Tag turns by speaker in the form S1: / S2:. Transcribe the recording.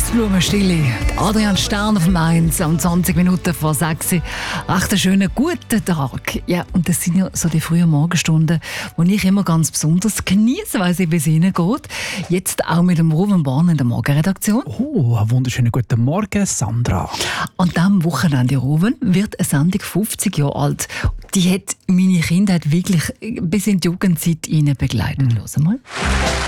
S1: Blumenstille. Adrian Stern auf Mainz um 20 Minuten vor 6 Uhr. Ach, einen schönen guten Tag. Ja, und das sind ja so die frühen Morgenstunden, die ich immer ganz besonders genieße, weil es Ihnen geht. Jetzt auch mit dem Ruben Born in der Morgenredaktion.
S2: Oh, einen wunderschönen guten Morgen, Sandra.
S1: Und am Wochenende, Ruben, wird eine Sendung 50 Jahre alt. Die hat meine Kindheit wirklich bis in die Jugendzeit begleitet. Hören mal.